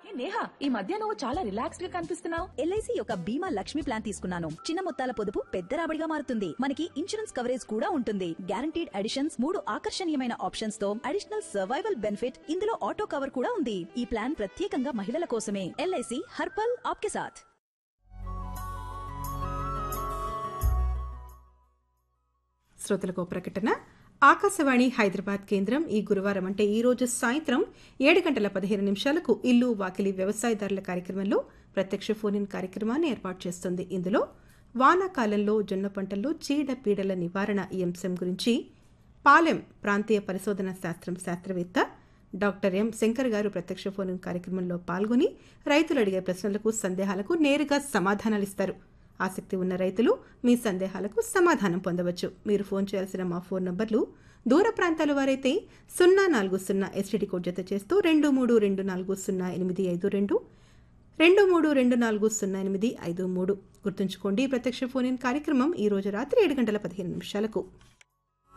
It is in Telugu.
నేహా, ఈ మధ్య నువ్వు చాలా రిలాక్స్డ్ గా కనిపిస్తున్నావు. ఎల్ఐసి యొక్క బీమా లక్ష్మి ప్లాన్ తీసుకున్నాను. చిన్న మొత్తాల పొదుపు పెద్ద రాబడిగా మారుతుంది. మనకి ఇన్సూరెన్స్ కవరేజ్ కూడా ఉంటుంది. గ్యారంటీడ్ అడిషన్స్, 3 ఆకర్షణీయమైన ఆప్షన్స్ తో అడిషనల్ సర్వైవల్ బెనిఫిట్, ఇందులో ఆటో కవర్ కూడా ఉంది. ఈ ప్లాన్ ప్రత్యేకంగా మహిళల కోసమే. ఎల్ఐసి హర్పల్ ఆప్కే సాథ్. శ్రోతలకు ప్రకటన. ఆకాశవాణి హైదరాబాద్ కేంద్రం ఈ గురువారం అంటే ఈ రోజు సాయంత్రం 7:15 ఇల్లు వాకిలి వ్యవసాయదారుల కార్యక్రమంలో ప్రత్యక్ష ఫోన్ ఇన్ కార్యక్రమాన్ని ఏర్పాటు చేస్తుంది. ఇందులో వానాకాలంలో జొన్న పంటల్లో చీడ పీడల నివారణ ఈ అంశం గురించి పాలెం ప్రాంతీయ పరిశోధన శాస్త్రం శాస్త్రవేత్త డాక్టర్ ఎం శంకర్ గారు ప్రత్యక్ష ఫోన్ ఇన్ కార్యక్రమంలో పాల్గొని రైతులు అడిగే ప్రశ్నలకు సందేహాలకు నేరుగా సమాధానాలిస్తారు. ఆసక్తి ఉన్న రైతులు మీ సందేహాలకు సమాధానం పొందవచ్చు. మీరు ఫోన్ చేయాల్సిన మా ఫోన్ నంబర్లు దూర ప్రాంతాల వారైతే 040 ఎస్టీడీ కోడ్ జత చేస్తూ 23240852, 23240853. గుర్తుంచుకోండి, ప్రత్యక్ష ఫోన్ ఇన్ కార్యక్రమం ఈ రోజు రాత్రి 7:15